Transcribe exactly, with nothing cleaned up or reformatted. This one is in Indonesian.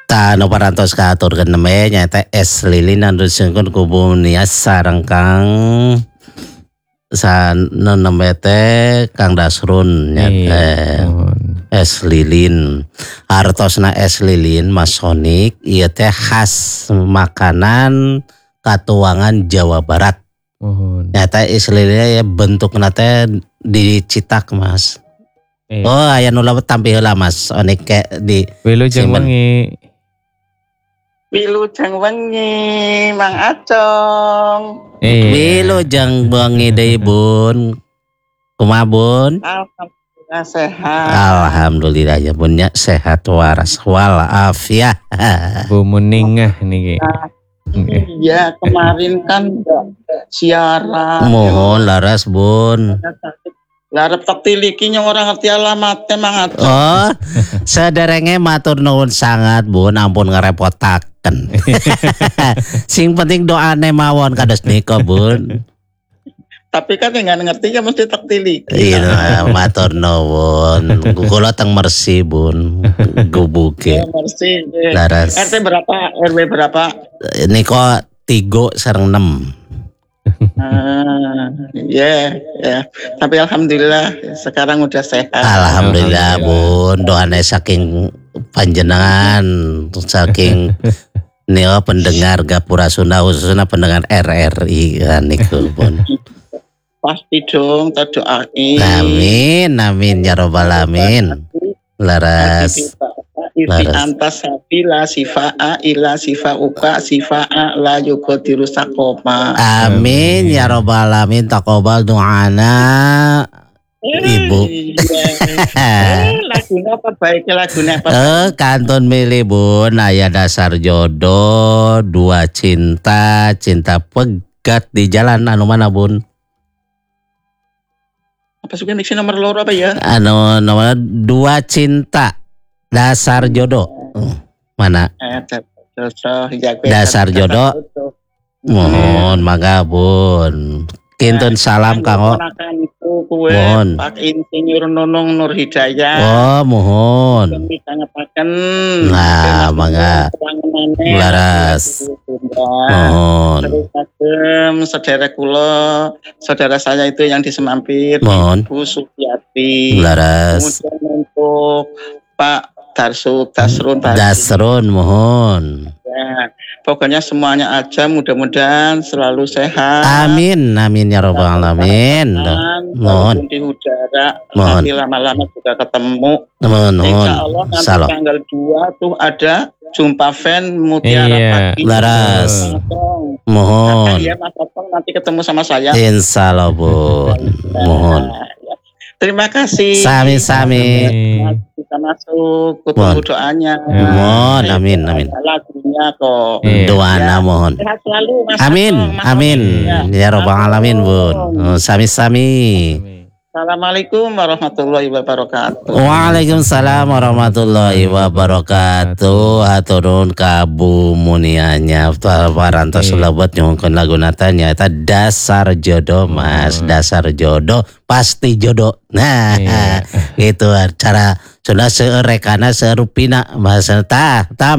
Ta no parantos katurkeun neme nyaeta es lilin anu disengkeun ku Munias sareng Kang sanembe teh Kang Dasrun nyaeta es lilin. Hartosna es lilin masonik ieu teh khas makanan katuangan Jawa Barat. Mohon. Nyata es lilin ya bentukna teh dicitak Mas. Eh. Oh aya nu leuwih tampi heula Mas onik ke di Wilujeng wengi. Wilujeng wengi Mang Acong. Eh. Wilujeng wengi deui Bun. Kumaha Bun? Alhamdulillah sehat. Alhamdulillah ya Bun nya sehat waras wal afiat. Bu Muningah niki. Iya kemarin kan siaran. Mohon laras Bun. Larep tak tiliki nya orang ngerti alamatnya Mang Acong. Oh, sederenge matur nuwun sangat Bun, ampun ngarepotaken. Sing penting doane mawon kados nika Bun. Tapi kan yang ngerti kan mesti tak tiliki. Iya, matur nuwun. Kula teng Mersi Bun, gubuke. Mersi. Laras. R T berapa? R W berapa? Niko tigo sareng enam. Ah, ya, ya. Tapi alhamdulillah sekarang udah sehat. Alhamdulillah Bun, doane saking panjenengan, saking nih pendengar Gapura Sunda khususnya pendengar R R I kan niku Bun. Pasti dong, tak doain. Amin, amin ya robbal alamin. Laras. Iti antas sabila sifa'a ila sifa uka sifa'a la yukodiru sakoma. Amin ya robbal alamin, takobal doana Ibu. Lagunya apa baiknya lagunya apa? Eh kantun milih Bun, aya dasar jodoh, dua cinta, cinta pegat di jalan anu mana Bun? Apa suka diksi nomor loro apa ya? Anu nomor dua cinta. Dasar jodoh. Mana? Dasar jodoh. Mohon mangga Bun. Kintun salam Kang. Mohon. Pak Insinyur Nunung Nur Hidayah. Oh, mohon. Nah, mangga. Laras. Mohon. Saudara kula, saudara saya itu yang di Semampir, mohon. Ibu Sutiati. Laras. Kemudian untuk Pak Darsu, Dasrun tadi. Dasrun mohon. Ya, pokoknya semuanya aja mudah-mudahan selalu sehat. Amin, amin ya robbal alamin. Mohon. Di udara, mohon. nanti lama-lama juga ketemu. Mohon, mohon. Insya Allah nanti Salam. tanggal dua tuh ada jumpa fan Mutiara iya. Pagi. Laras. Mohon. Iya Mas Otong nanti ketemu sama saya. Insya Allah Bun. Mohon. Terima kasih. Sami-sami. Kita masuk kutunggu doanya. Mohon, amin, amin. Lagunya kok. Doana mohon. Sehat selalu Mas. Amin, Otong, Mas amin. Otong. Ya robbal alamin Bun. Oh, sami-sami. Assalamualaikum warahmatullahi wabarakatuh. Waalaikumsalam warahmatullahi wabarakatuh. Haturun kabu munianya parantos lebet nyungkeun lagu natanya eta dasar jodoh Mas, dasar jodoh pasti jodoh. Nah, gitu cara sudah seurekana serupina Mas tah.